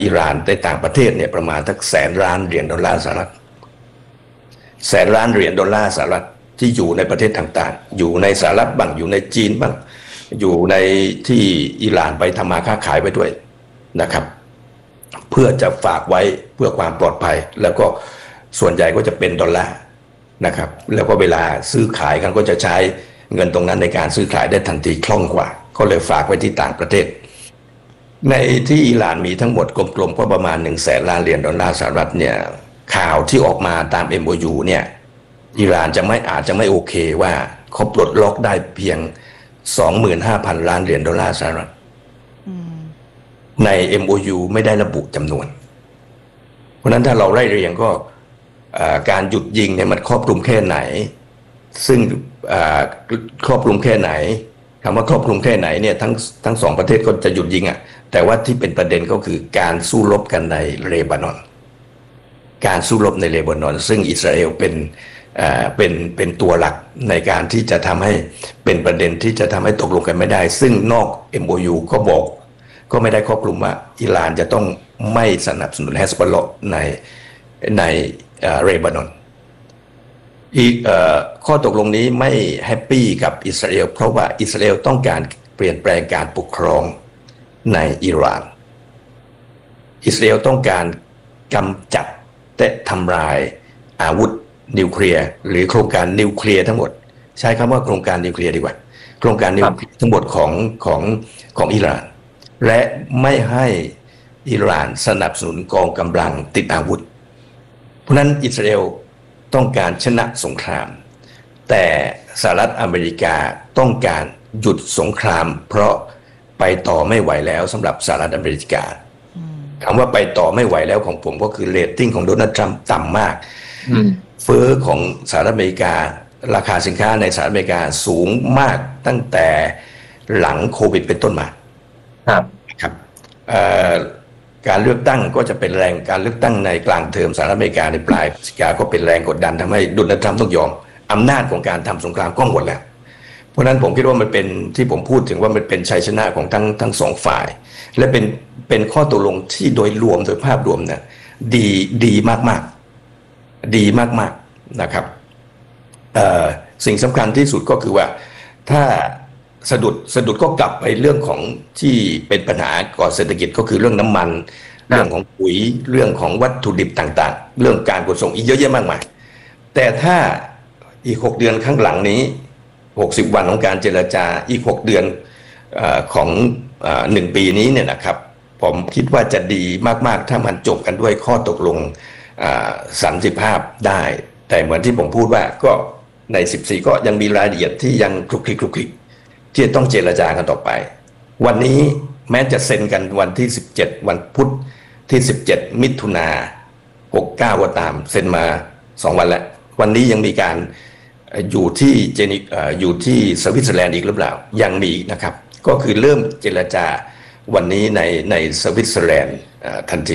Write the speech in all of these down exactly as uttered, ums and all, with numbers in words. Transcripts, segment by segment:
อิหร่านในต่างประเทศเนี่ยประมาณทักแสนล้านเหรียญดอลลาร์สหรัฐแสนล้านเหรียญดอลลาร์สหรัฐที่อยู่ในประเทศต่างๆอยู่ในสหรัฐบ้างอยู่ในจีนบ้างอยู่ในที่อิหร่านไปทำมาค้าขายไปด้วยนะครับเพื่อจะฝากไว้เพื่อความปลอดภัยแล้วก็ส่วนใหญ่ก็จะเป็นดอลลาร์นะครับแล้วก็เวลาซื้อขายกันก็จะใช้เงินตรงนั้นในการซื้อขายได้ทันทีคล่องกว่าก็เลยฝากไว้ที่ต่างประเทศในที่อิหร่านมีทั้งหมดกลมๆก็ประมาณหนึ่งแสนล้านเหรียญดอลลาร์สหรัฐเนี่ยข่าวที่ออกมาตาม เอ็ม โอ ยู เนี่ยอิหร่านจะไม่อาจจะไม่โอเคว่าเขาปลดล็อกได้เพียง สองหมื่นห้าพัน ล้านเหรียญดอลลาร์สหรัฐใน เอ็ม โอ ยู ไม่ได้ระบุจำนวนเพราะนั้นถ้าเราไล่เรียงก็การหยุดยิงเนี่ยมันครอบคลุมแค่ไหนซึ่งครอบคลุมแค่ไหนคำว่าครอบคลุมแค่ไหนเนี่ยทั้งทั้งสองประเทศก็จะหยุดยิงอ่ะแต่ว่าที่เป็นประเด็นก็คือการสู้รบกันในเลบานอนการสู้รบในเลบานอนซึ่งอิสราเอลเป็นเป็นเป็นตัวหลักในการที่จะทำให้เป็นประเด็นที่จะทำให้ตกลงกันไม่ได้ซึ่งนอก เอ็ม โอ ยู ก็บอกก็ไม่ได้ครอบคลุมว่าอิหร่านจะต้องไม่สนับสนุนเฮสบอลเลาะห์ในในเลบานอนอีกข้อตกลงนี้ไม่แฮปปี้กับอิสราเอลเพราะว่าอิสราเอลต้องการเปลี่ยนแปลงการปกครองในอิหร่านอิสราเอลต้องการกำจัดและทำลายอาวุธนิวเคลียร์หรือโครงการนิวเคลียร์ทั้งหมดใช้คำว่าโครงการนิวเคลียร์ดีกว่าโครงการนิวเคลียร์ทั้งหมดของของของอิหร่านและไม่ให้อิหร่านสนับสนุนกองกำลังติดอาวุธเพราะนั้นอิสราเอลต้องการชนะสงครามแต่สหรัฐอเมริกาต้องการหยุดสงครามเพราะไปต่อไม่ไหวแล้วสำหรับสหรัฐอเมริกาคำว่าไปต่อไม่ไหวแล้วของผมก็คือเรตติ้งของโดนัลด์ทรัมป์ต่ำมากเฟ้อของสหรัฐอเมริการาคาสินค้าในสหรัฐอเมริกาสูงมากตั้งแต่หลังโควิดเป็นต้นมาครับครับการเลือกตั้งก็จะเป็นแรงการเลือกตั้งในกลางเทอมสหรัฐอเมริกาในปลายพฤศจิกาก็เป็นแรงกดดันทำให้โดนัลด์ทรัมป์ต้องยอมอำนาจของการทำสงครามก็หมดแล้วเพราะนั้นผมคิดว่ามันเป็นที่ผมพูดถึงว่ามันเป็นชัยชนะของทั้งทั้งสองฝ่ายและเป็นเป็นข้อตกลงที่โดยรวมโดยภาพรวมเนี่ยดีดีมากๆดีมากๆนะครับสิ่งสำคัญที่สุดก็คือว่าถ้าสะดุดสะดุดก็กลับไปเรื่องของที่เป็นปัญหาก่อเศรษฐกิจก็คือเรื่องน้ำมันเรื่องของปุ๋ยเรื่องของวัตถุดิบต่างๆเรื่องการขนส่งอีกเยอะแยะมากมายแต่ถ้าอีกหกเดือนข้างหลังนี้หกสิบวันของการเจรจาอีกหกเดือนเอ่อของเอ่อหนึ่งปีนี้เนี่ยนะครับผมคิดว่าจะดีมากๆถ้ามันจบกันด้วยข้อตกลงสันติภาพได้แต่เหมือนที่ผมพูดว่าก็ในสิบสี่ก็ยังมีรายละเอียดที่ยังคลุกคลิกคลุกคลิกที่ต้องเจรจากันต่อไปวันนี้แม้จะเซ็นกันวันที่สิบเจ็ดวันพุธที่สิบเจ็ดมิถุนาหกสิบเก้าก็ตามเซ็นมาสองวันแล้ววันนี้ยังมีการอยู่ที่เจนิอยู่ที่สวิตเซอร์แลนด์อีกหรือเปล่ายังมีนะครับก็คือเริ่มเจรจาวันนี้ในในสวิตเซอร์แลนด์ทันที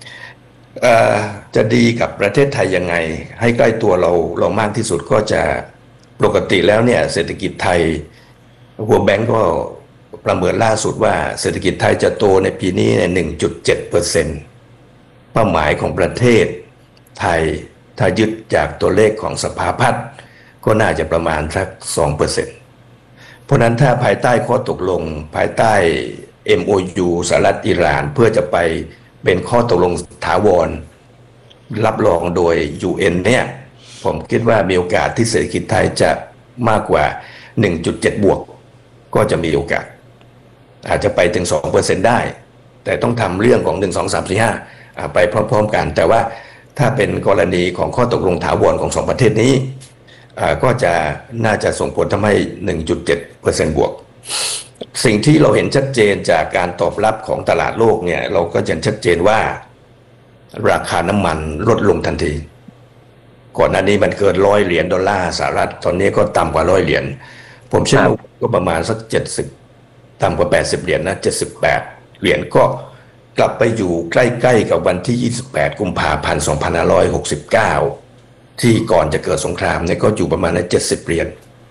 จะดีกับประเทศไทยยังไงให้ใกล้ตัวเราเรามากที่สุดก็จะปกติแล้วเนี่ยเศรษฐกิจไทยWorld Bank ก็ประเมินล่าสุดว่าเศรษฐกิจไทยจะโตในปีนี้ใน หนึ่งจุดเจ็ดเปอร์เซ็นต์ เป้าหมายของประเทศไทยถ้ายึดจากตัวเลขของสภาพัฒน์ก็น่าจะประมาณสัก สองเปอร์เซ็นต์ เพราะนั้นถ้าภายใต้ข้อตกลงภายใต้ เอ็ม โอ ยู สหรัฐอิหร่านเพื่อจะไปเป็นข้อตกลงถาวรรับรองโดย ยู เอ็น เนี่ยผมคิดว่ามีโอกาสที่เศรษฐกิจไทยจะมากกว่า หนึ่งจุดเจ็ด บวกก็จะมีโอกาสอาจจะไปถึง สองเปอร์เซ็นต์ ได้แต่ต้องทำเรื่องของหนึ่ง สอง สาม สี่ ห้าไปพร้อมๆกันแต่ว่าถ้าเป็นกรณีของข้อตกลงถาวรของสองประเทศนี้ก็จะน่าจะส่งผลทำให้ หนึ่งจุดเจ็ดเปอร์เซ็นต์ บวกสิ่งที่เราเห็นชัดเจนจากการตอบรับของตลาดโลกเนี่ยเราก็จะชัดเจนว่าราคาน้ำมันลดลงทันทีก่อนหน้านี้มันเกินร้อยเหรียญดอลลาร์สหรัฐตอนนี้ก็ต่ำกว่าร้อยเหรียญผมเชื่อว่าก็ประมาณสักเจ็ดสิบต่ำกว่าแปดสิบเหรียญนะเจ็ดสิบแปดเหรียญก็กลับไปอยู่ใกล้ๆกับวันที่ยี่สิบแปดกุมภาพันธ์สองพันห้าร้อยหกสิบเก้าที่ก่อนจะเกิดสงครามเนี่ยก็อยู่ประมาณเจ็ดสิบเหรียญ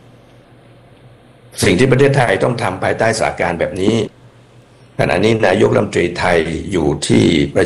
สิ่งที่ประเทศไทยต้องทำภายใต้สถานการณ์แบบนี้ขณะนี้นายกรัฐมนตรีไทยอยู่ที่ประ